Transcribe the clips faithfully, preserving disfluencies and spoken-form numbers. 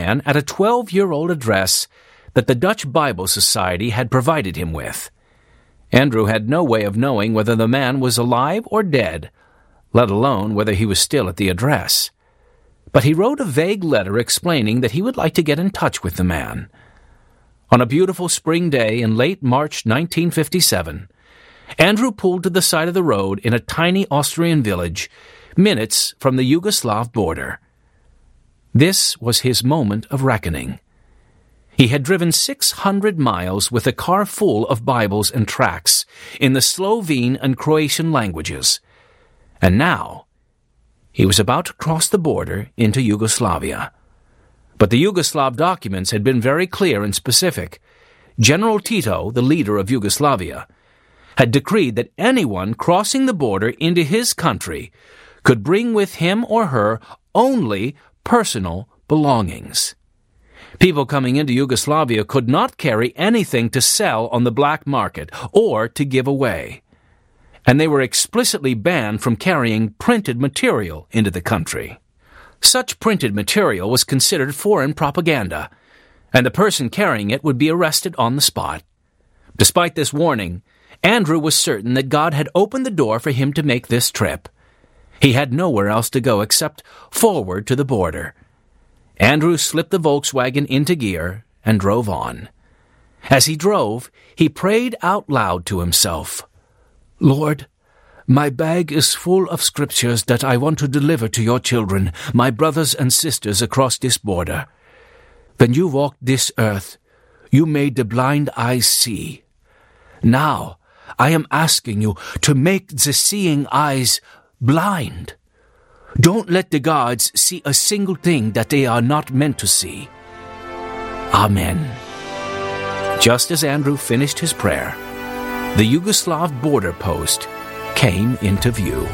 man at a twelve-year-old address that the Dutch Bible Society had provided him with. Andrew had no way of knowing whether the man was alive or dead, let alone whether he was still at the address. But he wrote a vague letter explaining that he would like to get in touch with the man. On a beautiful spring day in late March nineteen fifty-seven, Andrew pulled to the side of the road in a tiny Austrian village, minutes from the Yugoslav border. This was his moment of reckoning. He had driven six hundred miles with a car full of Bibles and tracts in the Slovene and Croatian languages, and now he was about to cross the border into Yugoslavia. But the Yugoslav documents had been very clear and specific. General Tito, the leader of Yugoslavia, had decreed that anyone crossing the border into his country could bring with him or her only personal belongings. People coming into Yugoslavia could not carry anything to sell on the black market or to give away, and they were explicitly banned from carrying printed material into the country. Such printed material was considered foreign propaganda, and the person carrying it would be arrested on the spot. Despite this warning, Andrew was certain that God had opened the door for him to make this trip. He had nowhere else to go except forward to the border. Andrew slipped the Volkswagen into gear and drove on. As he drove, he prayed out loud to himself, "Lord, my bag is full of scriptures that I want to deliver to your children, my brothers and sisters across this border. When you walked this earth, you made the blind eyes see. Now, I am asking you to make the seeing eyes blind. Don't let the gods see a single thing that they are not meant to see. Amen." Just as Andrew finished his prayer, the Yugoslav border post came into view.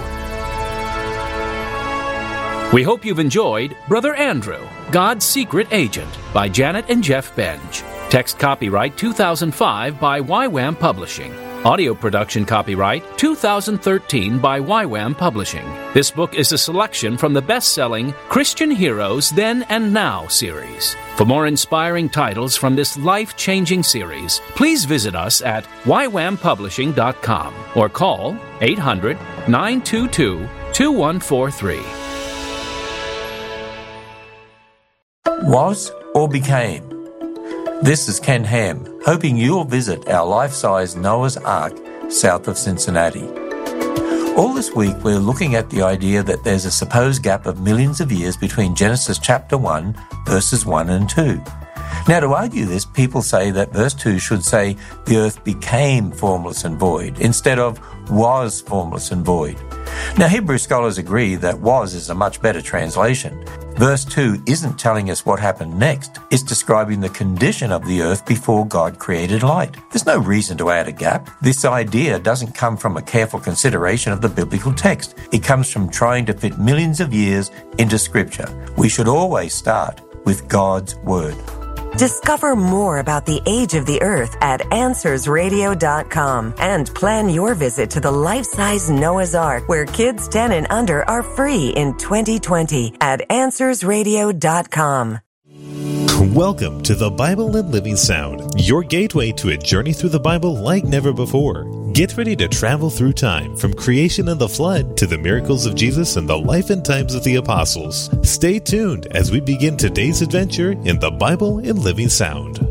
We hope you've enjoyed Brother Andrew, God's Secret Agent by Janet and Jeff Benj. Text copyright two thousand five by Y WAM Publishing. Audio production copyright two thousand thirteen by Y WAM Publishing. This book is a selection from the best-selling Christian Heroes Then and Now series. For more inspiring titles from this life-changing series, please visit us at y wam publishing dot com or call eight hundred, nine two two, two one four three. Was or became? This is Ken Ham, hoping you'll visit our life-size Noah's Ark south of Cincinnati. All this week we're looking at the idea that there's a supposed gap of millions of years between Genesis chapter one, verses one and two. Now, to argue this, people say that verse two should say the earth became formless and void instead of was formless and void. Now, Hebrew scholars agree that was is a much better translation. Verse two isn't telling us what happened next. It's describing the condition of the earth before God created light. There's no reason to add a gap. This idea doesn't come from a careful consideration of the biblical text. It comes from trying to fit millions of years into Scripture. We should always start with God's Word. Discover more about the age of the earth at answers radio dot com and plan your visit to the life-size Noah's Ark, where kids ten and under are free in twenty twenty at answers radio dot com. Welcome to the Bible and Living Sound, your gateway to a journey through the Bible like never before. Get ready to travel through time, from creation and the flood to the miracles of Jesus and the life and times of the apostles. Stay tuned as we begin today's adventure in the Bible and Living Sound.